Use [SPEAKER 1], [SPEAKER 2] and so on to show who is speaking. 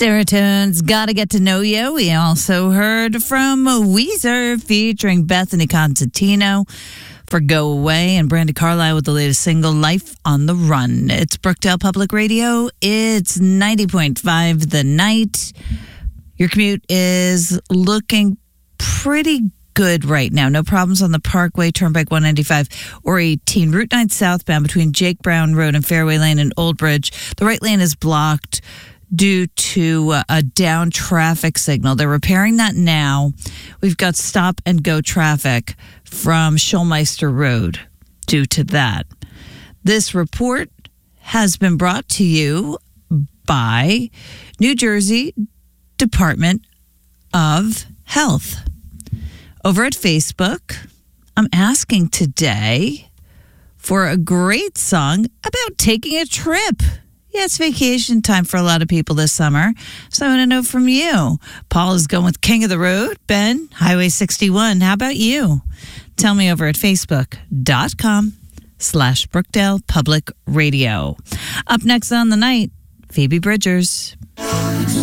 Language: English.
[SPEAKER 1] Seratone's Gotta Get to Know You. We also heard from Weezer featuring Bethany Constantino for Go Away, and Brandi Carlile with the latest single, Life on the Run. It's Brookdale Public Radio. It's 90.5 The Night. Your commute is looking pretty good right now. No problems on the Parkway, Turnpike 195 or 18. Route 9 southbound between Jake Brown Road and Fairway Lane and Old Bridge. The right lane is blocked due to a down traffic signal. They're repairing that now. We've got stop and go traffic from Schulmeister Road due to that. This report has been brought to you by New Jersey Department of Health. Over at Facebook, I'm asking today for a great song about taking a trip. Yeah, it's vacation time for a lot of people this summer. So I want to know from you. Paul is going with King of the Road. Ben, Highway 61. How about you? Tell me over at Facebook.com/Brookdale Public Radio. Up next on the night, Phoebe Bridgers.